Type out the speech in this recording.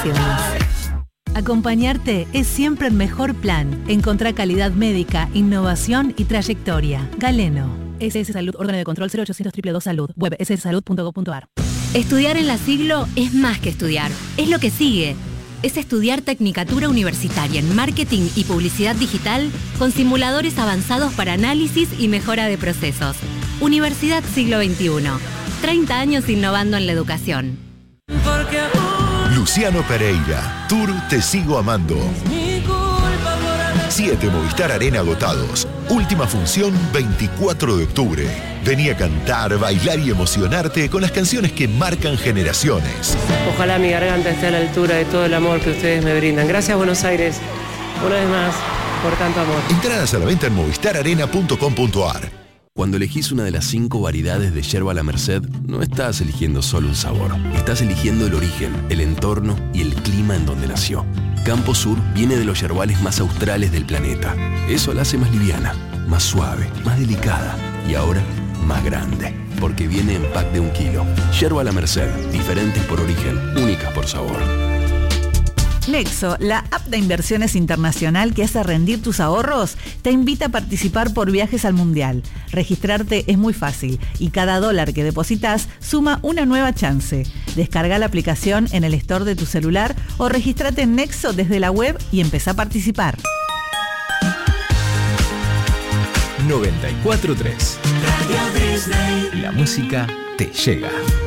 vacaciones. Acompañarte es siempre el mejor plan. Encontrá calidad médica, innovación y trayectoria. Galeno. SS Salud, órgano de control 0800 222 Salud. Web sssalud.gov.ar. Estudiar en la Siglo es más que estudiar. Es lo que sigue. Es estudiar Tecnicatura Universitaria en Marketing y Publicidad Digital con simuladores avanzados para análisis y mejora de procesos. Universidad Siglo XXI. 30 años innovando en la educación. Luciano Pereira, Tour Te Sigo Amando. 7 Movistar Arena agotados. Última función 24 de octubre. Vení a cantar, bailar y emocionarte con las canciones que marcan generaciones. Ojalá mi garganta esté a la altura de todo el amor que ustedes me brindan. Gracias, Buenos Aires, una vez más, por tanto amor. Entradas a la venta en movistararena.com.ar. Cuando elegís una de las 5 variedades de yerba La Merced, no estás eligiendo solo un sabor. Estás eligiendo el origen, el entorno y el clima en donde nació. Campo Sur viene de los yerbales más australes del planeta. Eso la hace más liviana, más suave, más delicada y ahora más grande. Porque viene en pack de 1 kilo. Yerba La Merced, diferentes por origen, únicas por sabor. Nexo, la app de inversiones internacional que hace rendir tus ahorros, te invita a participar por viajes al Mundial. Registrarte es muy fácil y cada dólar que depositas suma una nueva chance. Descarga la aplicación en el store de tu celular o regístrate en Nexo desde la web y empezá a participar. 94.3 Radio Disney. La música te llega.